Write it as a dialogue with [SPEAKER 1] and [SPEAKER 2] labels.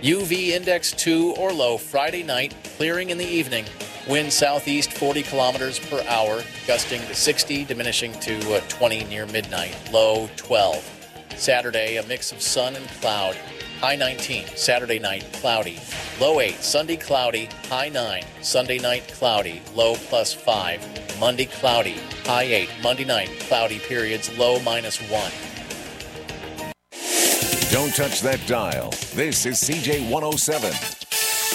[SPEAKER 1] UV index 2 or low Friday night, clearing in the evening. Wind southeast 40 kilometers per hour, gusting to 60, diminishing to 20 near midnight. Low 12. Saturday, a mix of sun and cloud. High 19. Saturday night, cloudy. Low 8. Sunday, cloudy. High 9. Sunday night, cloudy. Low +5. Monday, cloudy. High 8. Monday night, cloudy periods. Low -1.
[SPEAKER 2] Don't touch that dial. This is CJ 107.